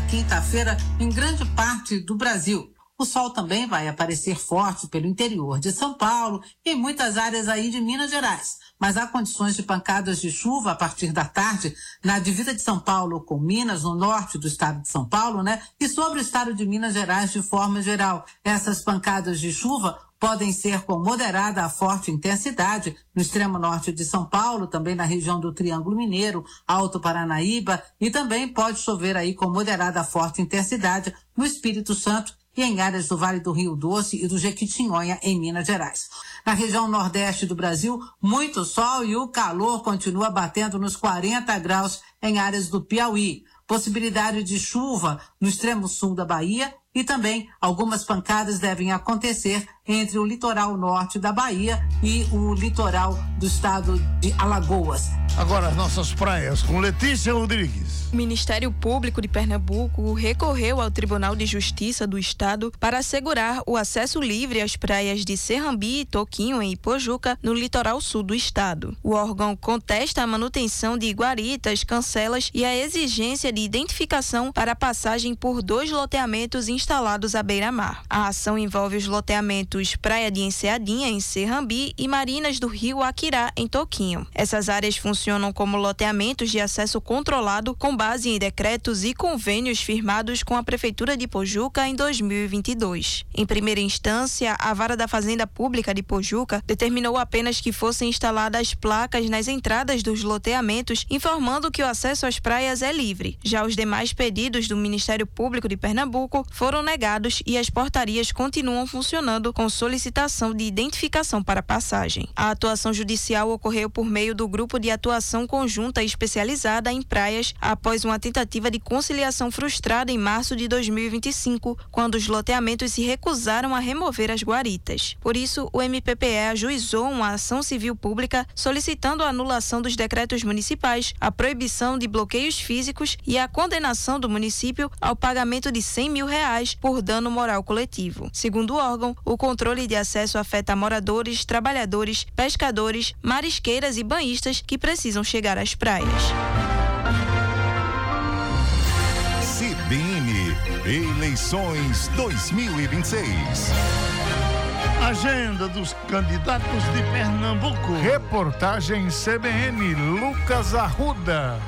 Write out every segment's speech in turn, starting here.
quinta-feira em grande parte do Brasil. O sol também vai aparecer forte pelo interior de São Paulo e em muitas áreas aí de Minas Gerais. Mas há condições de pancadas de chuva a partir da tarde na divisa de São Paulo com Minas, no norte do estado de São Paulo, e sobre o estado de Minas Gerais de forma geral. Essas pancadas de chuva podem ser com moderada a forte intensidade no extremo norte de São Paulo, também na região do Triângulo Mineiro, Alto Paranaíba, e também pode chover aí com moderada a forte intensidade no Espírito Santo e em áreas do Vale do Rio Doce e do Jequitinhonha, em Minas Gerais. Na região nordeste do Brasil, muito sol e o calor continua batendo nos 40 graus em áreas do Piauí. Possibilidade de chuva no extremo sul da Bahia e também algumas pancadas devem acontecer entre o litoral norte da Bahia e o litoral do estado de Alagoas. Agora as nossas praias com Letícia Rodrigues. O Ministério Público de Pernambuco recorreu ao Tribunal de Justiça do Estado para assegurar o acesso livre às praias de Serrambi e Toquinho, em Ipojuca, no litoral sul do estado. O órgão contesta a manutenção de guaritas, cancelas e a exigência de identificação para a passagem por 2 loteamentos instalados à beira-mar. A ação envolve os loteamentos Praia de Enseadinha, em Serrambi, e Marinas do Rio Aquirá, em Toquinho. Essas áreas funcionam como loteamentos de acesso controlado com base em decretos e convênios firmados com a Prefeitura de Ipojuca em 2022. Em primeira instância, a Vara da Fazenda Pública de Ipojuca determinou apenas que fossem instaladas placas nas entradas dos loteamentos, informando que o acesso às praias é livre. Já os demais pedidos do Ministério Público de Pernambuco foram negados e as portarias continuam funcionando com solicitação de identificação para passagem. A atuação judicial ocorreu por meio do Grupo de Atuação Conjunta Especializada em Praias após uma tentativa de conciliação frustrada em março de 2025, quando os loteamentos se recusaram a remover as guaritas. Por isso, o MPPE ajuizou uma ação civil pública solicitando a anulação dos decretos municipais, a proibição de bloqueios físicos e a condenação do município ao pagamento de R$100 mil por dano moral coletivo. Segundo o órgão, o controle de acesso afeta moradores, trabalhadores, pescadores, marisqueiras e banhistas que precisam chegar às praias. CBN Eleições 2026. Agenda dos candidatos de Pernambuco. Reportagem CBN, Lucas Arruda.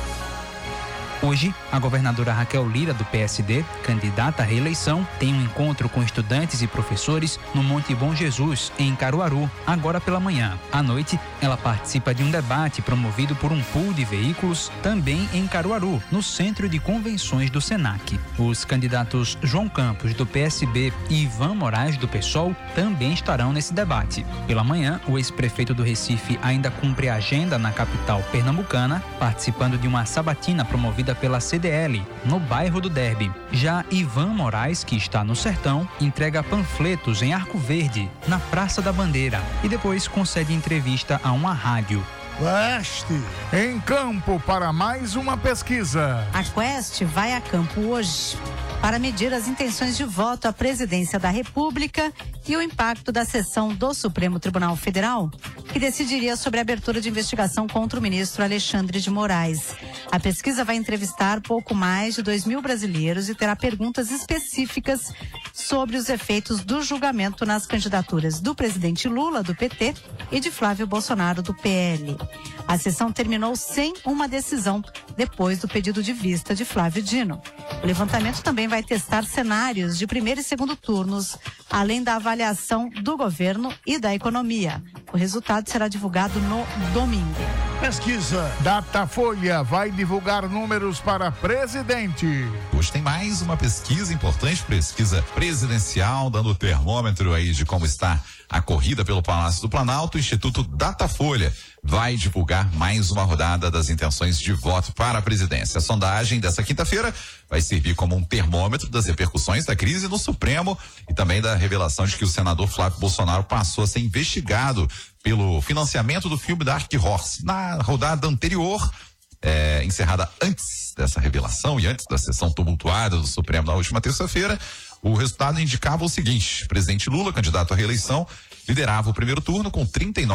Hoje, a governadora Raquel Lira, do PSD, candidata à reeleição, tem um encontro com estudantes e professores no Monte Bom Jesus, em Caruaru, agora pela manhã. À noite, ela participa de um debate promovido por um pool de veículos, também em Caruaru, no Centro de Convenções do SENAC. Os candidatos João Campos, do PSB, e Ivan Moraes, do PSOL, também estarão nesse debate. Pela manhã, o ex-prefeito do Recife ainda cumpre a agenda na capital pernambucana, participando de uma sabatina promovida pela CDL, no bairro do Derby. Já Ivan Moraes, que está no Sertão, entrega panfletos em Arco Verde, na Praça da Bandeira, e depois concede entrevista a uma rádio. Quest em campo para mais uma pesquisa. A Quest vai a campo hoje para medir as intenções de voto à presidência da República e o impacto da sessão do Supremo Tribunal Federal, que decidiria sobre a abertura de investigação contra o ministro Alexandre de Moraes. A pesquisa vai entrevistar pouco mais de 2.000 brasileiros e terá perguntas específicas sobre os efeitos do julgamento nas candidaturas do presidente Lula, do PT, e de Flávio Bolsonaro, do PL. A sessão terminou sem uma decisão, depois do pedido de vista de Flávio Dino. O levantamento também vai testar cenários de primeiro e segundo turnos, além da avaliação do governo e da economia. O resultado será divulgado no domingo. Pesquisa. Datafolha vai divulgar números para presidente. Hoje tem mais uma pesquisa importante, pesquisa presidencial, dando o termômetro aí de como está a corrida pelo Palácio do Planalto. O Instituto Datafolha vai divulgar mais uma rodada das intenções de voto para a presidência. A sondagem dessa quinta-feira vai servir como um termômetro das repercussões da crise no Supremo e também da revelação de que o senador Flávio Bolsonaro passou a ser investigado pelo financiamento do filme Dark Horse. Na rodada anterior, encerrada antes dessa revelação e antes da sessão tumultuada do Supremo na última terça-feira, o resultado indicava o seguinte: presidente Lula, candidato à reeleição, liderava o primeiro turno com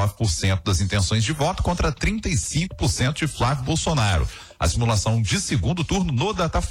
39% das intenções de voto contra 35% de Flávio Bolsonaro. A simulação de segundo turno no Datafolha